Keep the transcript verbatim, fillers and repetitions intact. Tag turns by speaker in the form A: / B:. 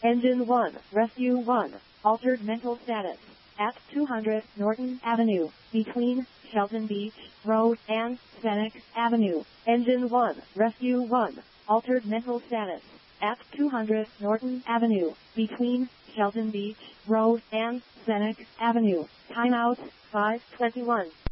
A: Engine one, Rescue one, altered mental status. At two hundred Norton Avenue, between Shelton Beach Road and Seneca Avenue. Engine one, Rescue one, altered mental status. At two hundred Norton Avenue, between Shelton Beach Road and Seneca Avenue. Timeout, five twenty-one.